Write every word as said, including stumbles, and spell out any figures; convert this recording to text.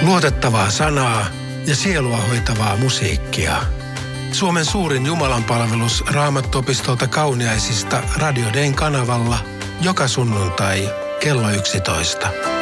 Luotettavaa sanaa ja sielua hoitavaa musiikkia. Suomen suurin jumalanpalvelus Raamattuopistolta Kauniaisista Radio Dayn kanavalla joka sunnuntai kello yksitoista.